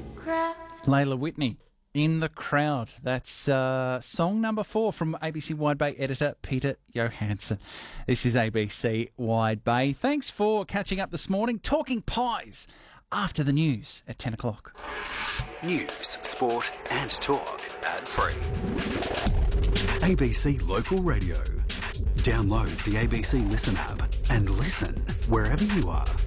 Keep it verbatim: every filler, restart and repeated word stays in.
the crowd. Layla Whitney, In the Crowd. That's uh, song number four from A B C Wide Bay editor Peter Johansson. This is A B C Wide Bay. Thanks for catching up this morning. Talking pies after the news at ten o'clock. News, sport and talk ad free. A B C Local Radio. Download the A B C Listen app and listen wherever you are.